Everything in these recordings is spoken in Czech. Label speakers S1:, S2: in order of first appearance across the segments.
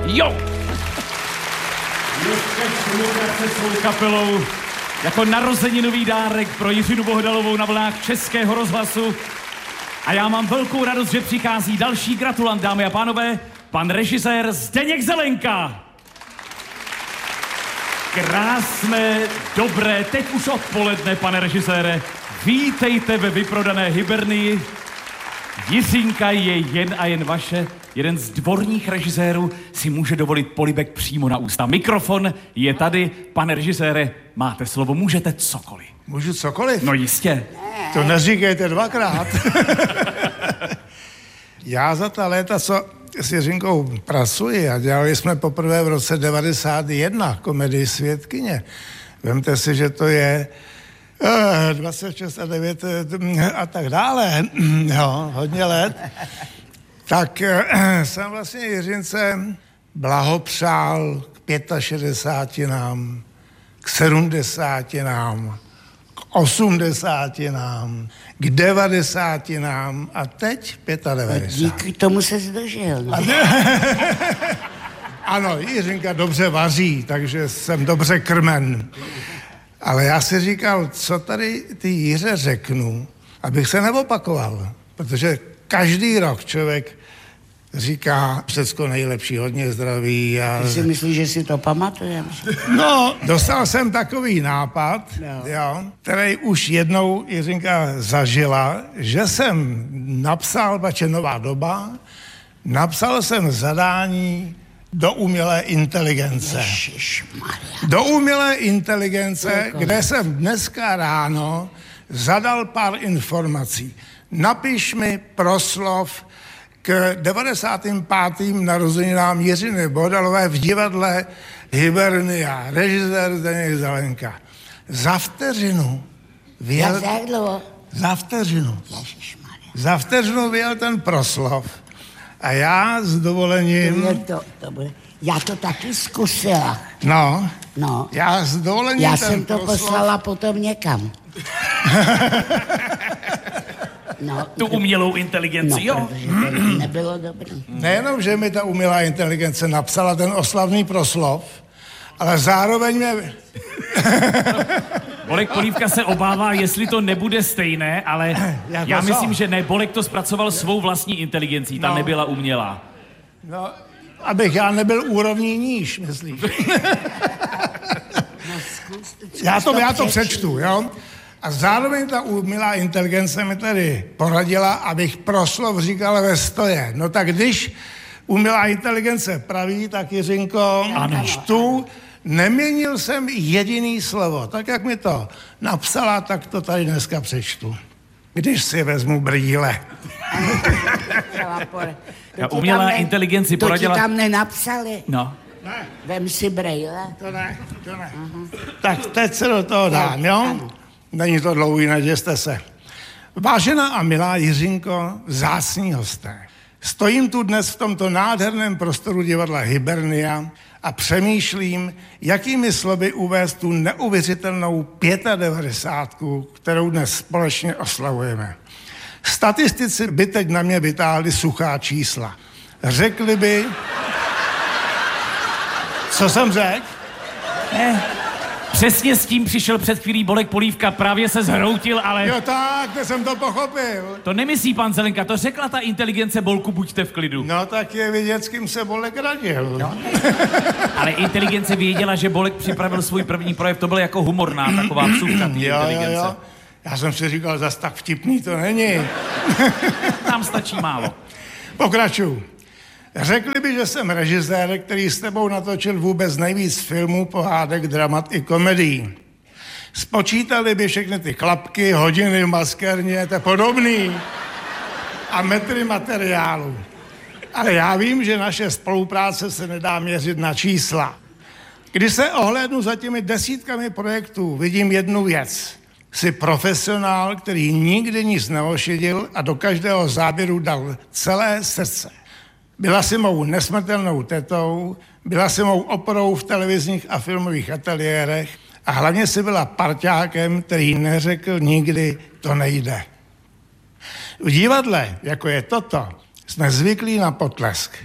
S1: Jo! Se svou kapelou jako narozeninový dárek pro Jiřinu Bohdalovou na vlnách Českého rozhlasu. A já mám velkou radost, že přichází další gratulant, dámy a pánové, pan režisér Zdeněk Zelenka. Krásné, dobré, teď už odpoledne, pane režisére. Vítejte ve vyprodané Hybernii. Jiřinka je jen a jen vaše. Jeden z dvorních režisérů si může dovolit polibek přímo na ústa. Mikrofon je tady. Pane režisére, máte slovo, můžete cokoliv.
S2: Můžu cokoliv?
S1: No jistě.
S2: To neříkejte dvakrát. Já za ta léta, co s Jiřinkou pracuji, a dělali jsme poprvé v roce 91 komedii Svědkyně. Vemte si, že to je 26 a 9 a tak dále. Jo, hodně let. Tak jsem vlastně Jiřince blahopřál k 65, k 70, k 80, k 90 a teď 95.
S3: Díky tomu se zdržel.
S2: Ano, Jiřinka dobře vaří, takže jsem dobře krmen. Ale já si říkal, co tady ty Jiře řeknu, abych se neopakoval, protože každý rok člověk říká všecko nejlepší, hodně zdraví.
S3: Ty si myslíš, že si to pamatujeme?
S2: No, dostal jsem takový nápad, jo, který už jednou Jiřinka zažila, že jsem napsal, bače Nová doba, napsal jsem zadání do umělé inteligence. Do umělé inteligence, kde jsem dneska ráno zadal pár informací. Napiš mi proslov k 95. narozeninám Jiřiny Bohdalové v divadle Hybernia. Režisér Zdeněk Zelenka. Za vteřinu vyjel ten proslov. A já s dovolením...
S3: Já to taky zkusila.
S2: No.
S3: Já
S2: s dovolením
S3: já jsem to poslala potom někam. No,
S1: tu umělou inteligenci, jo?
S3: Protože to nebylo dobrý.
S2: Nejenom, že mi ta umělá inteligence napsala ten oslavný proslov, ale zároveň mě...
S1: Bolek Polívka se obává, jestli to nebude stejné, ale já myslím, že ne. Bolek to zpracoval svou vlastní inteligencí, ta nebyla umělá.
S2: No, abych já nebyl úrovní níž, myslím. Já to přečtu, jo? A zároveň ta umělá inteligence mi tedy poradila, abych proslov říkal ve stoje. No tak když umělá inteligence praví, tak Jiřinko, čtu, neměnil jsem jediný slovo. Tak jak mi to napsala, tak to tady dneska přečtu. Když si vezmu brýle.
S1: Umělá inteligenci poradila...
S3: To ti tam nenapsali?
S1: No.
S2: Ne.
S3: Vem si brýle.
S2: To ne. Tak teď se do toho dám, jo? Není to dlouhý, neděste se. Vážená a milá Jiřinko, vzácní hosté. Stojím tu dnes v tomto nádherném prostoru divadla Hybernia a přemýšlím, jakými slovy uvést tu neuvěřitelnou 95, kterou dnes společně oslavujeme. Statistici by teď na mě vytáhli suchá čísla. Řekli by... Co jsem řekl?
S1: Přesně s tím přišel před chvílí Bolek Polívka, právě se zhroutil, ale...
S2: Jo tak, to jsem to pochopil.
S1: To nemyslí pan Zelenka, to řekla ta inteligence Bolku, buďte v klidu.
S2: No tak je vidět, s kým se Bolek radil.
S1: No. Ale inteligence věděla, že Bolek připravil svůj první projev, to byla jako humorná taková vsuvka inteligence. Jo.
S2: Já jsem si říkal, zas tak vtipný to není.
S1: Nám stačí málo.
S2: Pokračuju. Řekli by, že jsem režisér, který s tebou natočil vůbec nejvíc filmů, pohádek, dramat i komedií. Spočítali by všechny ty klapky, hodiny v maskérně, to podobný a metry materiálu. Ale já vím, že naše spolupráce se nedá měřit na čísla. Když se ohlédnu za těmi desítkami projektů, vidím jednu věc. Jsi profesionál, který nikdy nic neošidil a do každého záběru dal celé srdce. Byla si mou nesmrtelnou tetou, byla si mou oporou v televizních a filmových ateliérech a hlavně si byla parťákem, který neřekl nikdy, to nejde. V divadle, jako je toto, jsme zvyklí na potlesk.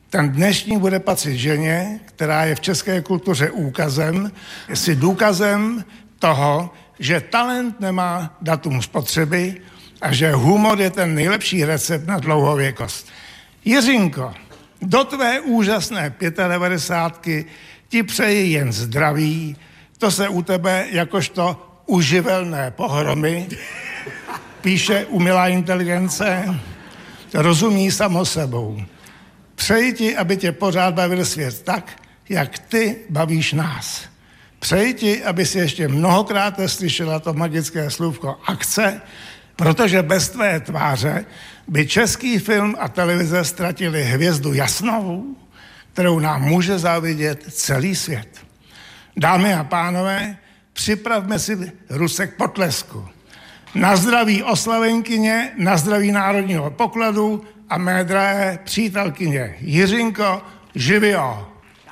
S2: Ten dnešní bude patřit ženě, která je v české kultuře úkazem, jestli důkazem toho, že talent nemá datum spotřeby a že humor je ten nejlepší recept na dlouhověkost. Jiřinko, do tvé úžasné 95 ti přeji jen zdraví, to se u tebe jakožto uživelné pohromy, píše umělá inteligence, rozumí samo sebou. Přeji ti, aby tě pořád bavil svět tak, jak ty bavíš nás. Přeji ti, aby si ještě mnohokrát slyšela to magické slůvko akce, protože bez tvé tváře by český film a televize ztratili hvězdu jasnou, kterou nám může závidět celý svět. Dámy a pánové, připravme si rusek potlesku. Na zdraví oslavenkyně, na zdraví národního pokladu a mé drahé přítelkyně Jiřinko, živio.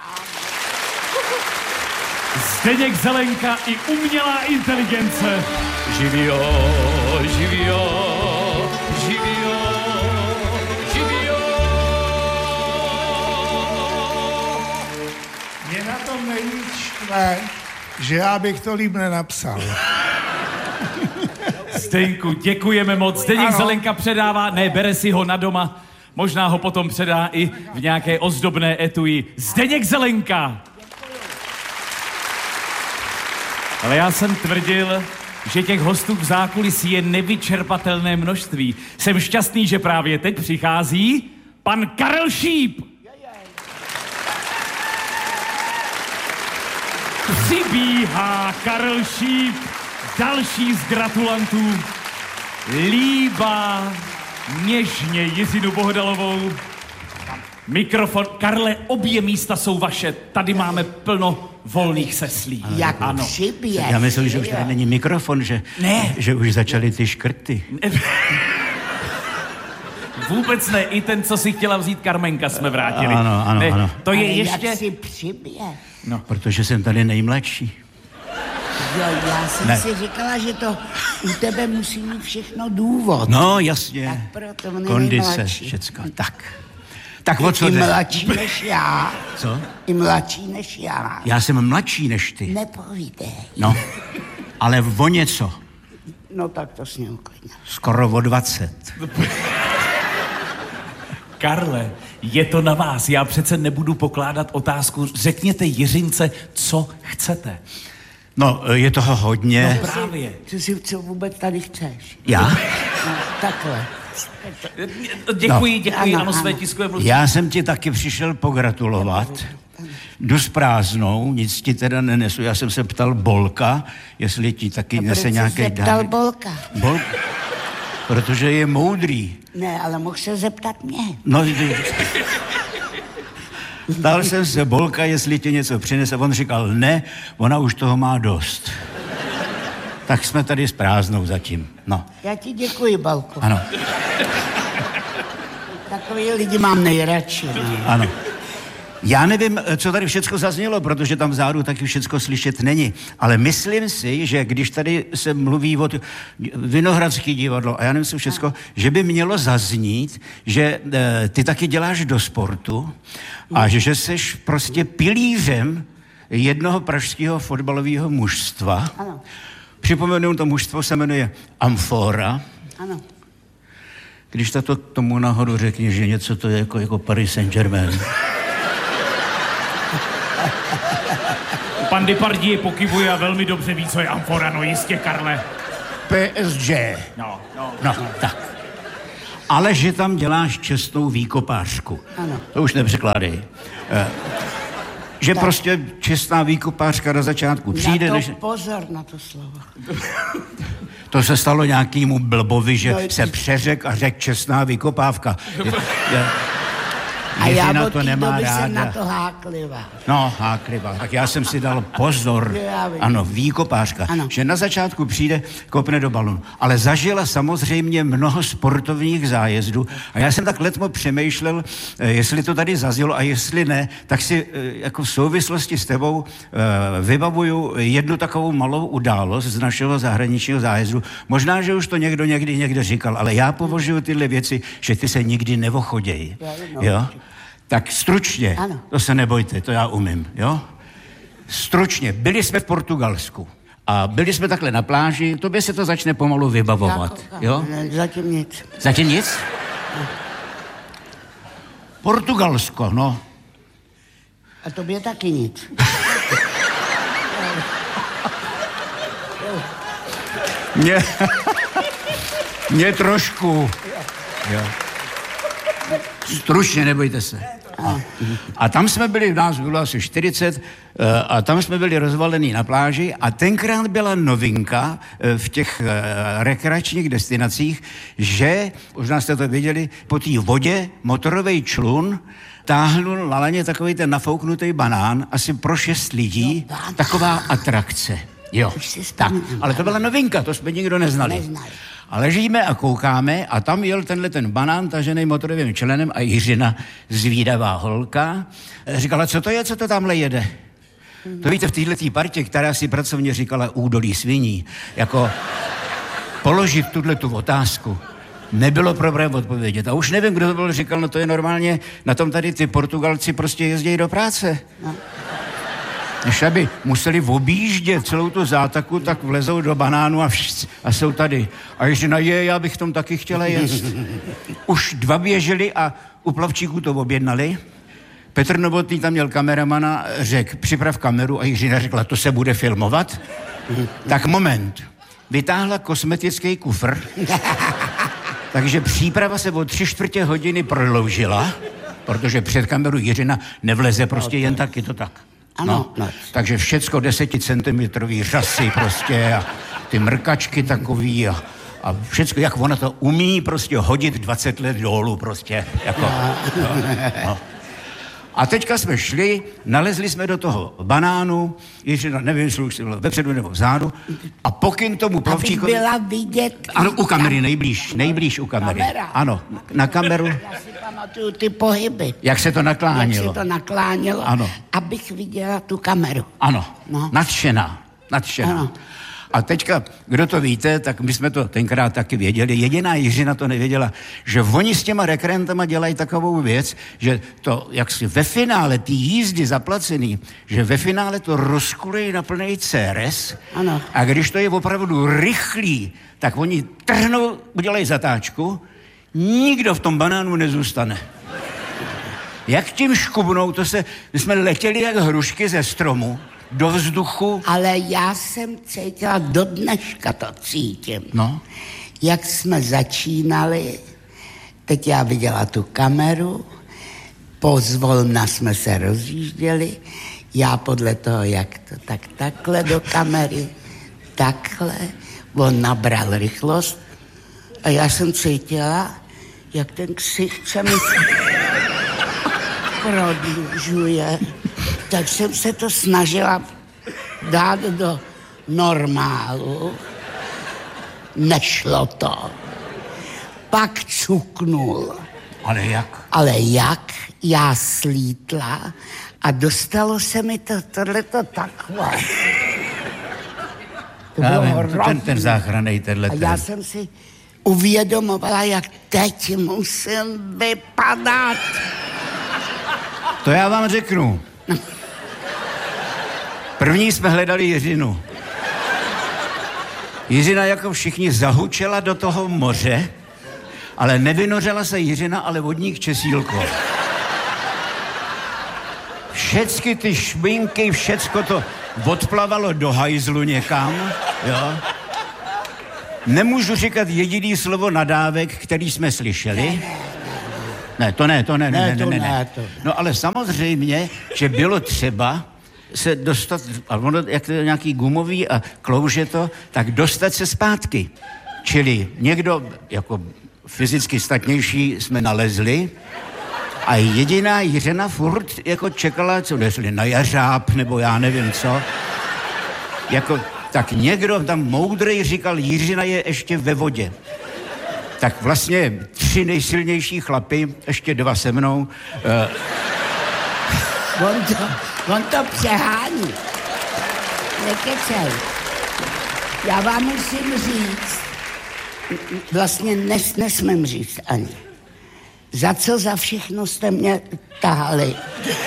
S1: Zdeněk Zelenka i umělá inteligence. Živio, živio, živio, živio.
S2: Mě na tom nejvíc štve, že já bych to líp nenapsal.
S1: Zdeňku, děkujeme moc. Zdeněk
S2: Ano.
S1: Zelenka předává, ne, bere si ho na doma, možná ho potom předá i v nějaké ozdobné etui. Zdeněk Zelenka! Ale já jsem tvrdil, že těch hostů v zákulisí je nevyčerpatelné množství. Jsem šťastný, že právě teď přichází pan Karel Šíp. Přibíhá Karel Šíp, další z gratulantů. Líbá něžně Jiřinu Bohdalovou. Mikrofon. Karle, obě místa jsou vaše. Tady máme plno volných seslí.
S3: Jak
S1: ano.
S3: přiběh.
S4: Já myslím, že už tady není mikrofon, že už začaly ty škrty.
S1: Vůbec ne, i ten, co si chtěla vzít Karmenka, jsme vrátili.
S4: Ano,
S1: ne,
S4: ano.
S1: To je
S3: Ale
S1: ještě...
S3: jak si přiběh?
S4: No, protože jsem tady nejmladší.
S3: Jo, já jsem si říkala, že to u tebe musí mít všechno důvod.
S4: No, jasně.
S3: Tak proto on je
S4: Kondice,
S3: nejmladší.
S4: všecko. Tak o co
S3: I
S4: jde?
S3: mladší než já.
S4: Co?
S3: I mladší než já.
S4: Já jsem mladší než ty.
S3: Nepovídej.
S4: No, ale o něco.
S3: No tak to s ním klidně.
S4: Skoro o 20.
S1: Karle, je to na vás. Já přece nebudu pokládat otázku. Řekněte Jiřince, co chcete.
S4: No, je toho hodně.
S1: No právě.
S3: Co vůbec tady chceš?
S4: Já?
S3: No, takhle.
S1: Děkuji,
S3: Ano,
S1: ano, své
S3: ano.
S1: tiskové mluvčí.
S4: Já jsem ti taky přišel pogratulovat. Jdu s prázdnou, nic ti teda nenesu. Já jsem se ptal Bolka, jestli ti taky nese nějaký
S3: Zeptal
S4: dárek.
S3: Bolka.
S4: Bolka? Protože je moudrý.
S3: Ne, ale mohl se zeptat mě.
S4: No, ptal jsem se Bolka, jestli ti něco přinese. On říkal, ne, ona už toho má dost. Tak jsme tady s prázdnou zatím. No,
S3: Já ti děkuji, Bolku.
S4: ano,
S3: Takový lidi mám nejradši. No.
S4: ano. Já nevím, co tady všecko zaznělo, protože tam vzadu taky všecko slyšet není. Ale myslím si, že když tady se mluví o Vinohradský divadlo a já nevím, co všecko, že by mělo zaznít, že ty taky děláš do sportu a že seš prostě pilířem jednoho pražského fotbalového mužstva.
S3: Ano.
S4: Připomenu, to mužstvo se jmenuje Amfora.
S3: Ano.
S4: Když tato tomu nahoru řekni, že něco to je jako Paris Saint-Germain.
S1: Pan Depardieu pokyvuje a velmi dobře ví, co je Amfora, no jistě, Karle.
S4: PSG.
S1: No.
S4: No, tak. Ale že tam děláš čestnou výkopářku.
S3: Ano.
S4: To už nepřekládej. Že prostě čestná výkopářka na začátku přijde,
S3: Na to
S4: než...
S3: pozor na to slovo.
S4: To se stalo nějakému blbovi, že
S3: No,
S4: se přeřek a řekl čestná výkopávka.
S3: A já
S4: Jiřina
S3: od
S4: to
S3: té
S4: nemá
S3: doby jsem
S4: ráda.
S3: na to háklivá.
S4: No, háklivá. Tak já jsem si dal pozor.
S3: Já vím.
S4: Ano, výkopářka.
S3: Ano.
S4: Že na začátku přijde, kopne do balonu. Ale zažila samozřejmě mnoho sportovních zájezdů. A já jsem tak letmo přemýšlel, jestli to tady zaznělo a jestli ne, tak si jako v souvislosti s tebou vybavuju jednu takovou malou událost z našeho zahraničního zájezdu. Možná, že už to někdy říkal, ale já považuji tyhle věci, že ty se nikdy nevochodějí. Jo? Tak stručně,
S3: ano.
S4: To se nebojte, to já umím, jo? Stručně, byli jsme v Portugalsku a byli jsme takhle na pláži, tobě se to začne pomalu vybavovat, jo?
S3: Zatím nic.
S4: Zatím nic? Portugalsko, no.
S3: A tobě taky nic.
S4: Mě trošku. Jo. Stručně, nebojte se. A tam jsme byli, nás bylo asi 40, a tam jsme byli rozvalení na pláži a tenkrát byla novinka v těch rekreačních destinacích, že, možná jste to viděli, po té vodě motorový člun táhnul na laně takový ten nafouknutý banán, asi pro 6 lidí, taková atrakce. Jo, tak, ale to byla novinka, to jsme nikdo neznali. A ležíme a koukáme a tam jel ten banán tažený motorovým členem a Jiřina, zvídavá holka, říkala, co to je, co to tamhle jede? To víte, v této partě, která si pracovně říkala údolí sviní, jako položit tu otázku, nebylo problém odpovědět. A už nevím, kdo to byl, říkal, no to je normálně, na tom tady ty Portugalci prostě jezdí do práce. No. Než aby museli objíždět celou tu zátaku, tak vlezou do banánu a jsou tady. A Jiřina, já bych tom taky chtěla jet. Už 2 běželi a u plavčíků to objednali. Petr Novotný tam měl kameramana, řekl, připrav kameru a Jiřina řekla, to se bude filmovat? Tak moment. Vytáhla kosmetický kufr, takže příprava se o 3/4 hodiny prodloužila, protože před kameru Jiřina nevleze prostě jen tak, je to tak.
S3: Ano.
S4: No. Takže všecko 10cm řasy prostě a ty mrkačky takový a všecko, jak ona to umí prostě hodit 20 let dolů prostě, jako. No. A teďka jsme šli, nalezli jsme do toho banánu, Jiřina, nevím, jestli už bylo vepředu nebo vzadu, a pokyn tomu plavčíkovi...
S3: Abych byla vidět...
S4: Ano, u kamery, nejblíž u kamery.
S3: Kamera.
S4: Ano, na kameru.
S3: Já si pamatuju ty pohyby.
S4: Jak se to naklánělo.
S3: Jak se to naklánělo,
S4: ano.
S3: Abych viděla tu kameru.
S4: Ano,
S3: no.
S4: nadšená.
S3: Ano.
S4: A teďka, kdo to víte, tak my jsme to tenkrát taky věděli. Jediná Jiřina to nevěděla, že oni s těma rekreantama dělají takovou věc, že to, jak si ve finále ty jízdy zaplacený, že ve finále to rozkulejí na plnej CRS.
S3: Ano.
S4: A když to je opravdu rychlý, tak oni trhnou, udělají zatáčku, nikdo v tom banánu nezůstane. Jak tím škubnou, my jsme letěli jak hrušky ze stromu, do vzduchu.
S3: Ale já jsem cítila, do dneška to cítím.
S4: No.
S3: Jak jsme začínali, teď já viděla tu kameru, pozvolna jsme se rozjížděli, já podle toho, jak to takhle do kamery, takhle, on nabral rychlost a já jsem cítila, jak ten ksicht se mi prodlužuje. Tak jsem se to snažila dát do normálu. Nešlo to. Pak cuknul.
S4: Ale jak?
S3: Ale jak? Já slítla a dostalo se mi tohleto takhle. To bylo
S4: ten záchrannej,
S3: a já jsem si uvědomovala, jak teď musím vypadat.
S4: To já vám řeknu. První jsme hledali Jiřinu. Jiřina jako všichni zahučela do toho moře, ale nevynořela se Jiřina, ale vodník Česílko. Všecky ty šminky, všecko to odplavalo do hajzlu někam, jo. Nemůžu říkat jediný slovo nadávek, který jsme slyšeli. Ne, to ne. No ale samozřejmě, že bylo třeba se dostat, ale ono, jak to je nějaký gumový a klouže to, tak dostat se zpátky. Čili někdo, jako fyzicky statnější, jsme nalezli a jediná Jiřina furt jako čekala, co nesli na jařáb, nebo já nevím co. Jako, tak někdo tam moudrej říkal, Jiřina je ještě ve vodě. Tak vlastně 3 nejsilnější chlapy, ještě 2 se mnou.
S3: On to přehání. Nekecej. Já vám musím říct, vlastně nesmím říct ani. Za co za všechno jste mě tahali?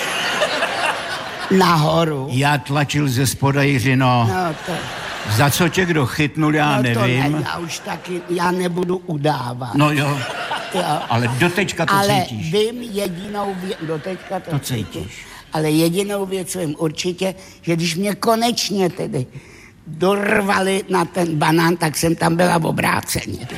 S3: Nahoru.
S4: Já tlačil ze spoda, Jiřino.
S3: No to...
S4: Za co tě kdo chytnul, já nevím.
S3: To ne, já už taky, já nebudu udávat.
S4: No jo,
S3: Jo.
S4: ale doteďka to
S3: Ale
S4: cítíš.
S3: vím jedinou věc, doteďka to
S4: cítíš.
S3: Ale jedinou věc vím určitě, že když mě konečně tedy dorvali na ten banán, tak jsem tam byla v obráceně.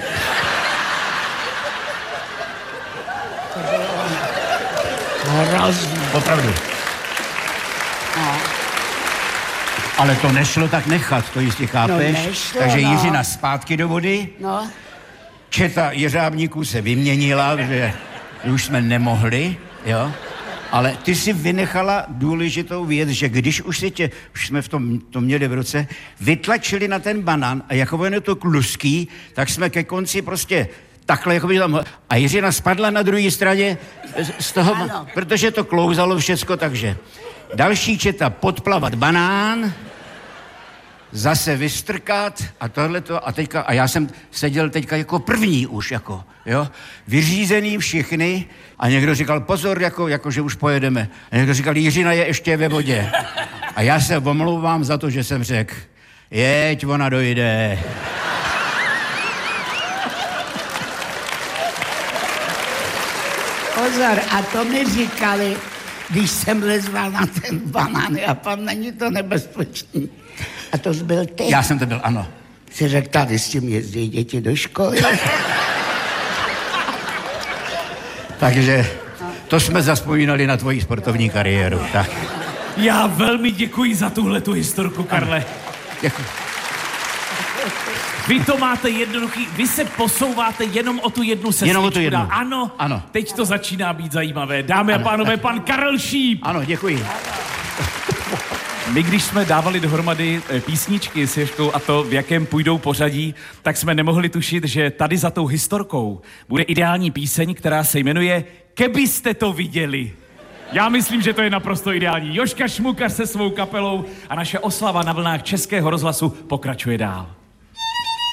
S3: To bylo hrozný.
S4: Opravdu.
S3: No.
S4: Ale to nešlo tak nechat, to jistě chápeš.
S3: No nešlo,
S4: Takže
S3: no.
S4: Jiřina zpátky do vody.
S3: No,
S4: Četa jeřábníků se vyměnila, že už jsme nemohli, jo. Ale ty si vynechala důležitou věc, že když už jsme to měli v ruce, vytlačili na ten banán a jako ono to kluský, tak jsme ke konci prostě takhle, jako by tam... A Jiřina spadla na druhé straně z toho,
S3: Ano.
S4: protože to klouzalo všecko, takže další Četa podplavat banán, zase vystrkat a tohleto a já jsem seděl teďka jako první už, jako, jo, vyřízený všichni a někdo říkal pozor, jako že už pojedeme. A někdo říkal, Jiřina je ještě ve vodě. A já se omlouvám za to, že jsem řekl, jeď, ona dojde.
S3: pozor, a to mi říkali, když jsem lezval na ten banán, a pan, není to nebezpečný. A to jsi byl ty.
S4: Já jsem to byl, ano.
S3: Si řekl, tady s tím jezdí děti do školy.
S4: Takže to jsme zazpomínali na tvoji sportovní kariéru. Tak.
S1: Já velmi děkuji za tuhletu historku, Karle.
S4: Děkuji.
S1: Vy to máte jednoduchý, vy se posouváte jenom o tu jednu sestřičku.
S4: Jenom o tu jednu.
S1: Ano,
S4: Ano.
S1: Teď to začíná být zajímavé. Dámy a pánové, pan Karel Šíp.
S4: Ano, děkuji.
S1: My, když jsme dávali dohromady písničky s Ježkou a to, v jakém půjdou pořadí, tak jsme nemohli tušit, že tady za tou historkou bude ideální píseň, která se jmenuje Kebyste to viděli. Já myslím, že to je naprosto ideální. Jožka Šmukař se svou kapelou a naše oslava na vlnách Českého rozhlasu pokračuje dál.